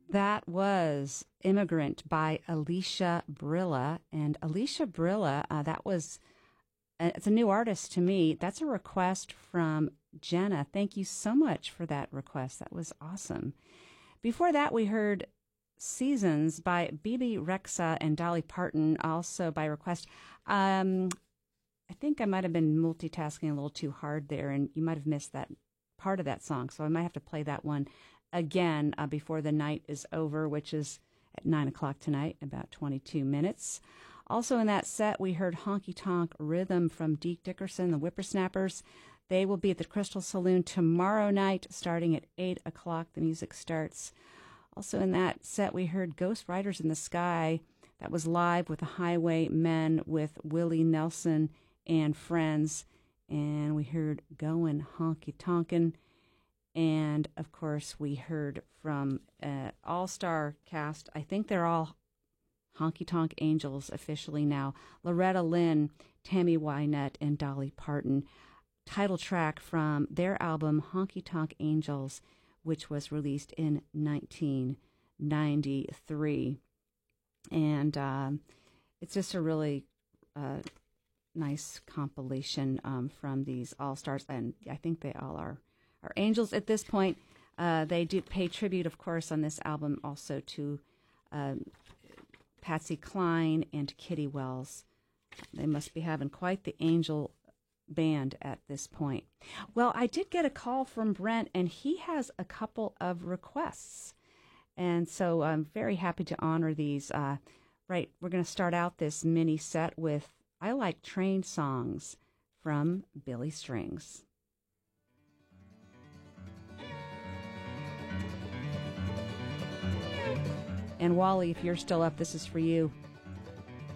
That was Immigrant by Alicia Brilla. And Alicia Brilla, it's a new artist to me. That's a request from Jenna. Thank you so much for that request. That was awesome. Before that, we heard Seasons by Bebe Rexha and Dolly Parton, also by request. I think I might have been multitasking a little too hard there, and you might have missed that part of that song. So I might have to play that one again before the night is over, which is at 9 o'clock tonight, about 22 minutes. Also in that set, we heard Honky Tonk Rhythm from Deke Dickerson, the Whippersnappers. They will be at the Crystal Saloon tomorrow night, starting at 8 o'clock. The music starts. Also in that set, we heard Ghost Riders in the Sky. That was live with the Highwaymen with Willie Nelson and friends. And we heard Goin' Honky Tonkin'. And, of course, we heard from an all-star cast. I think they're all Honky Tonk Angels officially now. Loretta Lynn, Tammy Wynette, and Dolly Parton. Title track from their album Honky Tonk Angels, which was released in 1993. And it's just a really nice compilation from these all-stars. And I think they all are angels at this point. They do pay tribute, of course, on this album also to Patsy Cline and Kitty Wells. They must be having quite the angel band at this point. Well, I did get a call from Brent, and he has a couple of requests. And so I'm very happy to honor these. Right, we're going to start out this mini set with I Like Train Songs from Billy Strings. And Wally, if you're still up, this is for you.